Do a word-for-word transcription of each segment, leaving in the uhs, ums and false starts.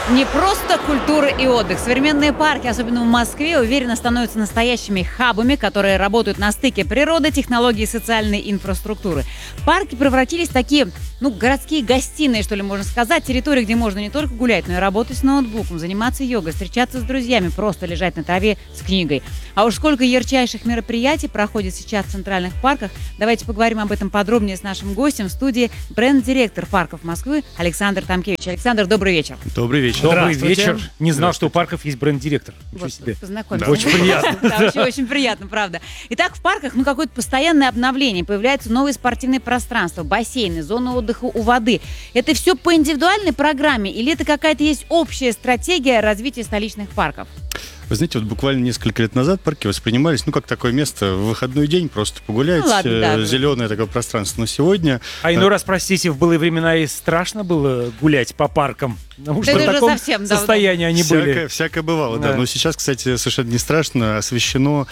Не просто культура и отдых. Современные парки, особенно в Москве, уверенно становятся настоящими хабами, которые работают на стыке природы, технологий и социальной инфраструктуры. Парки превратились в такие, ну, городские гостиные, что ли, можно сказать. Территории, где можно не только гулять, но и работать с ноутбуком, заниматься йогой, встречаться с друзьями, просто лежать на траве с книгой. А уж сколько ярчайших мероприятий проходит сейчас в центральных парках. Давайте поговорим об этом подробнее с нашим гостем в студии, бренд-директор парков Москвы Александр Тамкевич. Александр, добрый вечер. Добрый вечер. Добрый вечер. Не знал, что у парков есть бренд-директор. Вот, себе. познакомились. Да, очень приятно. Да, очень, очень приятно, правда. Итак, в парках, ну, какое-то постоянное обновление. Появляются новые спортивные пространства, бассейны, зоны отдыха у воды. Это все по индивидуальной программе или это какая-то есть общая стратегия развития столичных парков? Вы знаете, вот буквально несколько лет назад парки воспринимались, ну, как такое место в выходной день, просто погулять, Ну, ладно, да, зеленое такое пространство. Но сегодня... А иной раз, простите, в былые времена и страшно было гулять по паркам. Потому Да что в это уже таком совсем состоянии они всякое, были. всякое бывало, да. Да. Но сейчас, кстати, совершенно не страшно, освещено,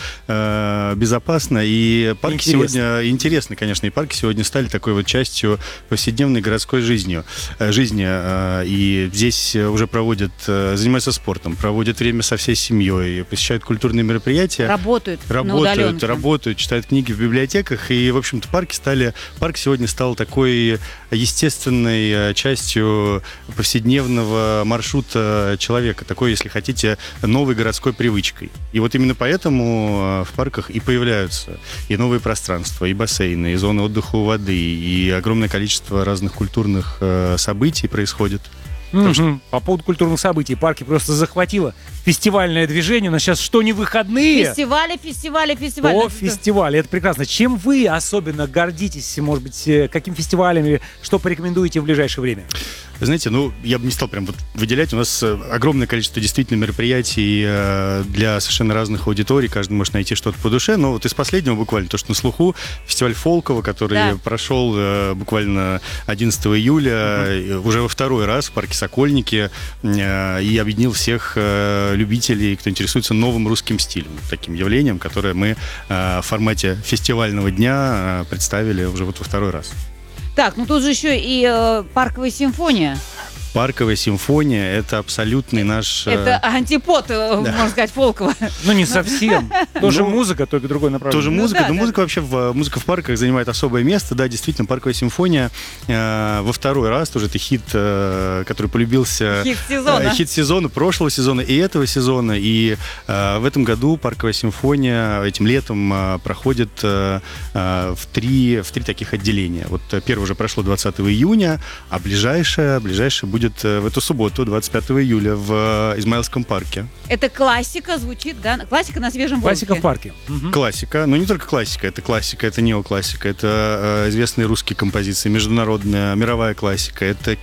э, безопасно. И парки Интересно. сегодня... Интересно, конечно, и парки сегодня стали такой вот частью повседневной городской жизни. э, жизни э, и здесь уже проводят, э, занимаются спортом, проводят время со всей семьей, посещают культурные мероприятия. Работают, на Работают, удаленке. работают, читают книги в библиотеках. И, в общем-то, парки стали... Парк сегодня стал такой естественной э, частью повседневного маршрута человека. Такой, если хотите, новой городской привычкой. И вот именно поэтому э, в парках и появляются и новые пространства, и бассейны, и зоны отдыха у воды, и огромное количество разных культурных э, событий происходит. Мгм. По поводу культурных событий. Парки просто захватило фестивальное движение. У нас сейчас что не выходные, Фестивали, фестивали, фестивали. то фестивали. Это прекрасно. Чем вы особенно гордитесь? Может быть, э, каким фестивалями? Что порекомендуете в ближайшее время? Вы знаете, ну, я бы не стал прям вот выделять. У нас э, огромное количество действительно мероприятий э, для совершенно разных аудиторий. Каждый может найти что-то по душе. Но вот из последнего буквально, то, что на слуху, фестиваль Фолково, который Да. прошел э, буквально одиннадцатого июля, э, уже во второй раз в парке Сокольники, э, и объединил всех э, любителей, кто интересуется новым русским стилем. Таким явлением, которое мы э, в формате фестивального дня э, представили уже вот во второй раз. Так, ну тут же еще и э, парковая симфония. Парковая симфония — это абсолютный наш... э, Это антипод, э, можно сказать, Фолкова. Ну, не совсем. Тоже Ну, музыка, только другое направление. Тоже Ну музыка, да, но да. музыка вообще в, музыка в парках занимает особое место, да, действительно, парковая симфония э, во второй раз, тоже это хит, э, который полюбился... Хит сезона. э, хит сезона, прошлого сезона и этого сезона, и э, в этом году парковая симфония этим летом э, проходит э, э, в, три, в три таких отделения. Вот э, первое уже прошло двадцатого июня, а ближайшее, ближайшее будет э, в эту субботу, двадцать пятого июля, в э, Измайловском парке. Это классика звучит, да? Классика на свежем Классика в воздухе. парке. Мгм. Классика, но не только классика, это классика, это неоклассика, это э, известные русские композиции, международная, мировая классика, это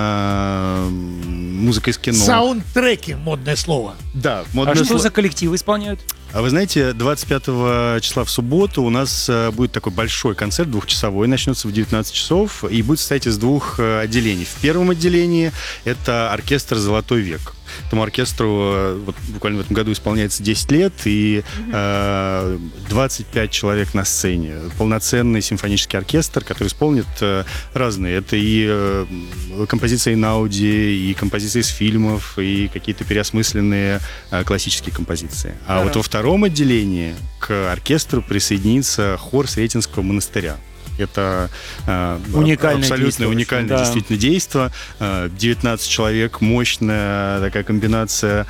кино, м, музыка из кино. Саундтреки, модное слово. Да, А модное что слово. за коллективы исполняют? А вы знаете, двадцать пятого числа в субботу у нас э, будет такой большой концерт, двухчасовой, начнется в девятнадцать часов, и будет состоять из двух э, отделений. В первом отделении это оркестр «Золотой век». Этому оркестру э, вот, буквально в этом году исполняется десять лет, и э, двадцать пять человек на сцене. Полноценный симфонический оркестр, который исполнит э, разные. Это и э, композиции на ауди, и композиции из фильмов, и какие-то переосмысленные э, классические композиции. А Здорово. вот во втором отделении к оркестру присоединится хор Сретенского монастыря. Это э, Уникальное абсолютно действие, уникальное да. действительно действо. Э, девятнадцать человек, мощная такая комбинация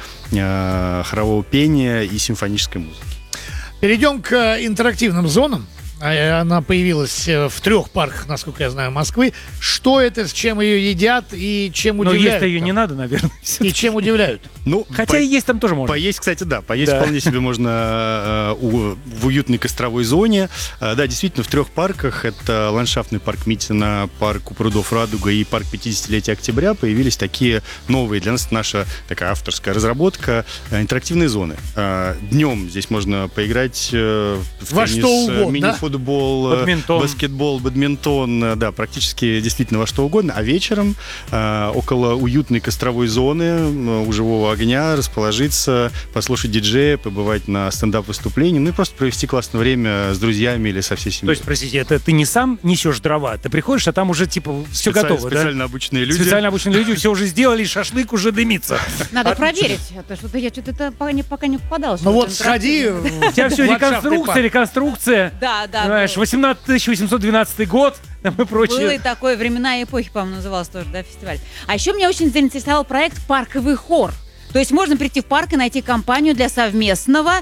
э, хорового пения и симфонической музыки. Перейдем к э, интерактивным зонам. А, Она появилась э, в трех парках, насколько я знаю, Москвы. Что это, с чем ее едят и чем Но удивляют? есть-то ее там? не надо, наверное. И чем удивляют? Ну, Хотя по- и есть там тоже можно. Поесть, кстати, да. Поесть Да. вполне себе можно э, у- в уютной костровой зоне. Э, да, действительно, в трех парках. Это ландшафтный парк Митина, парк у прудов Радуга и парк пятидесятилетия Октября. Появились такие новые, для нас наша такая авторская разработка, э, интерактивные зоны. Э, днем здесь можно поиграть э, в Во теннис, что э, угодно, мини-футбол, футбол, Бадминтон. баскетбол, бадминтон, да, практически действительно во что угодно. А вечером э, около уютной костровой зоны э, у живого огня расположиться, послушать диджея, побывать на стендап-выступлении, ну и просто провести классное время с друзьями или со всей семьей. То есть, простите, это ты не сам несешь дрова, ты приходишь, а там уже типа все Специально- готово, да? Специально обученные люди. Специально обученные люди все уже сделали, шашлык уже дымится. Надо проверить. А то что-то я что-то пока не, пока не попадалась. Ну в вот этот сходи интерактивный. в У тебя все ландшафтный реконструкция, парк. реконструкция. Да, да. Понимаешь, было. восемнадцатый тысяча восемьсот двенадцатый год там и Было и прочее. такое «Времена и эпохи», по-моему, назывался тоже, да, фестиваль. А еще меня очень заинтересовал проект «Парковый хор». То есть можно прийти в парк и найти компанию для совместного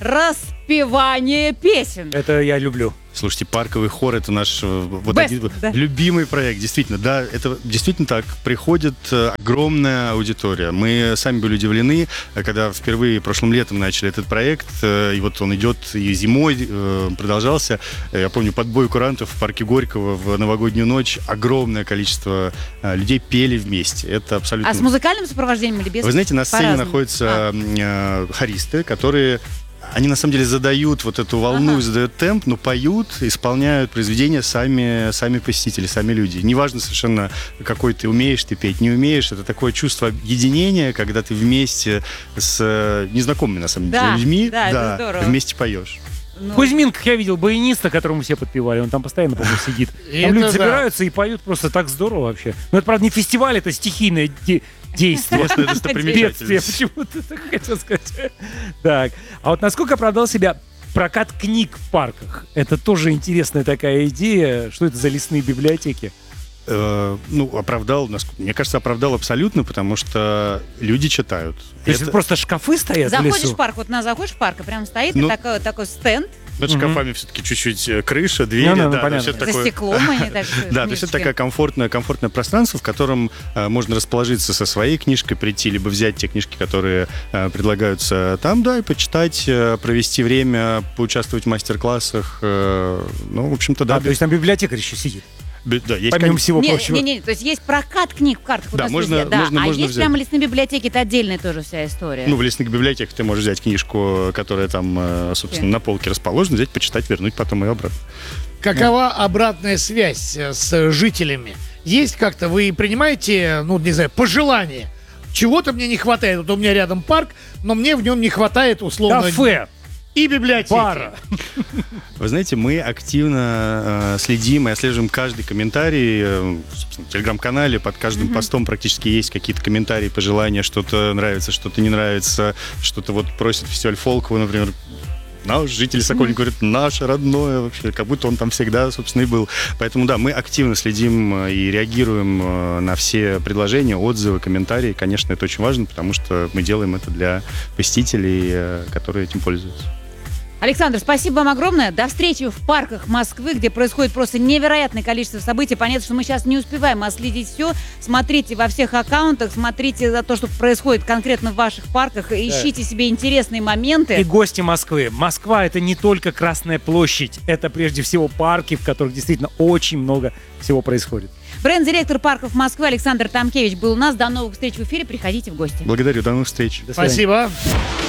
распевания песен. Это я люблю. Слушайте, парковый хор — это наш э, вот Best, один да. любимый проект, действительно. Да, это действительно так. Приходит э, огромная аудитория. Мы сами были удивлены, э, когда впервые прошлым летом начали этот проект, э, и вот он идет и зимой э, продолжался. Э, Я помню, под бой курантов в парке Горького в новогоднюю ночь огромное количество э, людей пели вместе. Это абсолютно... А с музыкальным сопровождением или без? Вы знаете, на сцене По-разному. находятся э, хористы, которые... Они на самом деле задают вот эту волну, Ага. задают темп, но поют, исполняют произведения сами, сами посетители, сами люди. Неважно совершенно, какой ты умеешь ты петь, не умеешь. Это такое чувство единения, когда ты вместе с э, незнакомыми, на самом деле, Да, людьми да, это здорово. вместе поешь. Ну, Кузьмин, как я видел, баяниста, которому все подпевали, он там постоянно, по-моему, сидит. И Там это люди да. собираются и поют просто так здорово вообще. Но это, правда, не фестиваль, это стихийное де- действие. Местная Бедствие, достопримечательность. почему-то так хотел сказать. Так, а вот насколько оправдал себя прокат книг в парках? Это тоже интересная такая идея. Что это за лесные библиотеки? Э, ну, оправдал, насколько- мне кажется, оправдал абсолютно, потому что люди читают. То есть это просто шкафы стоят в заходишь лесу? в парк, вот на заходишь в парк, и прям стоит Ну, и такой, такой стенд. Над Мгм. шкафами все-таки чуть-чуть э, крыша, двери. Ну, ну, ну, да, то понятно. есть это За такое- стеклом они так. Да, то есть это такое комфортное, комфортное пространство, в котором э, можно расположиться со своей книжкой, прийти, либо взять те книжки, которые э, предлагаются там, да, и почитать, э, провести время, поучаствовать в мастер-классах. э, ну, в общем-то, да. Да, то есть там библиотекарь еще сидит, бе- да, есть, помимо кон- всего Не, прочего. не, не, то есть есть прокат книг в картах. у Да, нас можно- везде, да. можно- а можно есть взять. прямо лесные библиотеки, это отдельная тоже вся история. Ну, в лесных библиотеках ты можешь взять книжку, которая там, э, собственно, Окей. на полке расположена, взять, почитать, вернуть потом ее обратно. Какова обратная связь э, с жителями? Есть как-то, вы принимаете, ну, не знаю, пожелания? Чего-то мне не хватает. Вот у меня рядом парк, но мне в нем не хватает, условно, Кафе, и библиотеки. пара. Вы знаете, мы активно э, следим и отслеживаем каждый комментарий. Э, собственно, в телеграм-канале под каждым постом практически есть какие-то комментарии, пожелания, что-то нравится, что-то не нравится, что-то вот просит фестиваль Фолково, например. Наш житель Сокольника говорит, наше родное вообще, как будто он там всегда, собственно, и был. Поэтому, да, мы активно следим э, и реагируем э, на все предложения, отзывы, комментарии. Конечно, это очень важно, потому что мы делаем это для посетителей, э, которые этим пользуются. Александр, спасибо вам огромное. До встречи в парках Москвы, где происходит просто невероятное количество событий. Понятно, что мы сейчас не успеваем отследить все. Смотрите во всех аккаунтах, смотрите за то, что происходит конкретно в ваших парках. Ищите себе интересные моменты. И гости Москвы. Москва — это не только Красная площадь, это прежде всего парки, в которых действительно очень много всего происходит. Бренд-директор парков Москвы Александр Тамкевич был у нас. До новых встреч в эфире. Приходите в гости. Благодарю, до новых встреч. До свидания. Спасибо.